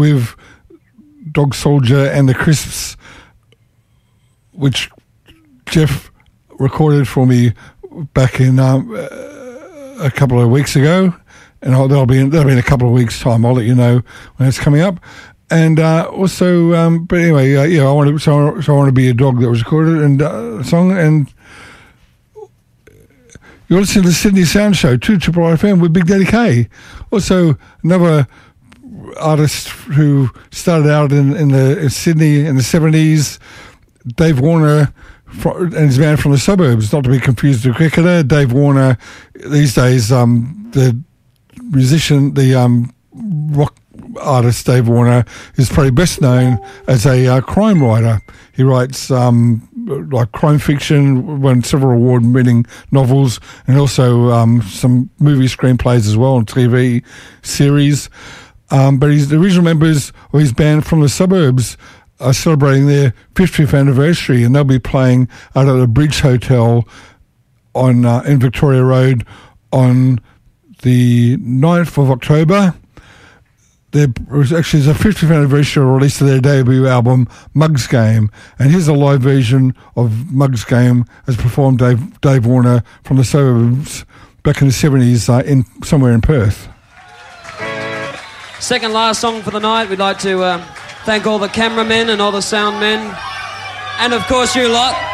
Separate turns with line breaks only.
with Dog Soldier and the Crisps, which Jeff recorded for me back in a couple of weeks ago, and that'll be in a couple of weeks' time. I'll let you know when it's coming up. And also, but anyway, I want to be a dog that was recorded and song. And you're listening to the Sydney Sound Show, 2 Triple R FM with Big Daddy K. Also, another artist who started out in Sydney in the 70s, Dave Warner, and his band From the Suburbs, not to be confused with cricketer. Dave Warner, these days, the musician, the rock artist Dave Warner is probably best known as a crime writer. He writes like crime fiction, won several award-winning novels, and also some movie screenplays as well, and TV series. But the original members of his band From the Suburbs are celebrating their 50th anniversary, and they'll be playing out at the Bridge Hotel on in Victoria Road on the 9th of October. There's a 50th anniversary release of their debut album, Mugs Game, and here's a live version of Mugs Game as performed Dave Warner From the Suburbs back in the 70s somewhere in Perth.
Second last song for the night. We'd like to thank all the cameramen and all the sound men, and of course you lot.